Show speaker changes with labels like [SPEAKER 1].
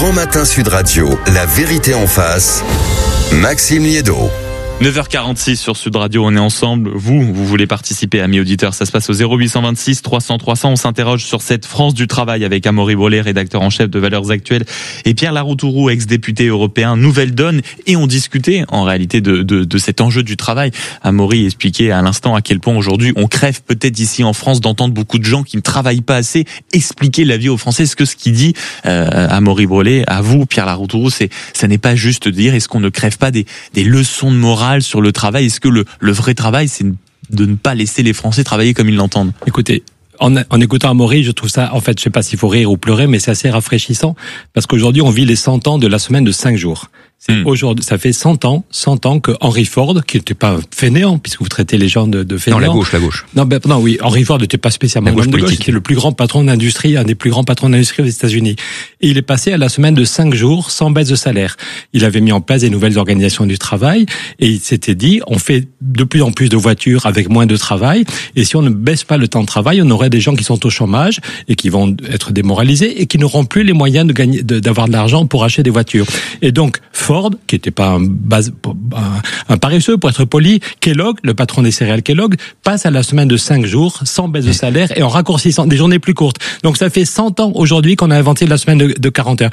[SPEAKER 1] Grand Matin Sud Radio, la vérité en face, Maxime Liédot.
[SPEAKER 2] 9h46 sur Sud Radio, on est ensemble. Vous voulez participer, amis auditeurs, ça se passe au 0826 300 300. On s'interroge sur cette France du travail avec Amaury Brelet, rédacteur en chef de Valeurs Actuelles, et Pierre Laroutourou, ex-député européen, Nouvelle Donne. Et on discutait en réalité de cet enjeu du travail. Amaury expliquait à l'instant à quel point aujourd'hui on crève peut-être ici en France d'entendre beaucoup de gens qui ne travaillent pas assez expliquer la vie aux Français. Est-ce que ce qu'il dit, Amaury Brelet, à vous, Pierre Laroutourou, ça n'est pas juste de dire est-ce qu'on ne crève pas des leçons de morale sur le travail? Est-ce que le vrai travail, c'est de ne pas laisser les Français travailler comme ils l'entendent?
[SPEAKER 3] Écoutez, en écoutant Amaury, je trouve ça, en fait, je sais pas s'il faut rire ou pleurer, mais c'est assez rafraîchissant, parce qu'aujourd'hui, on vit les 100 ans de la semaine de 5 jours. Aujourd'hui, ça fait 100 ans que Henry Ford, qui n'était pas fainéant, puisque vous traitez les gens de fainéants.
[SPEAKER 4] Non, la gauche.
[SPEAKER 3] Non, oui, Henry Ford n'était pas spécialement
[SPEAKER 4] la gauche politique.
[SPEAKER 3] C'était le plus grand patron d'industrie, un des plus grands patrons d'industrie aux États-Unis. Et il est passé à la semaine de 5 jours sans baisse de salaire. Il avait mis en place des nouvelles organisations du travail, et il s'était dit, on fait de plus en plus de voitures avec moins de travail, et si on ne baisse pas le temps de travail, on aurait des gens qui sont au chômage, et qui vont être démoralisés, et qui n'auront plus les moyens de gagner, d'avoir de l'argent pour acheter des voitures. Et donc, Ford, qui n'était pas un paresseux, pour être poli, Kellogg, le patron des céréales Kellogg, passe à la semaine de 5 jours, sans baisse de salaire et en raccourcissant des journées plus courtes. Donc ça fait 100 ans aujourd'hui qu'on a inventé la semaine de 40 heures.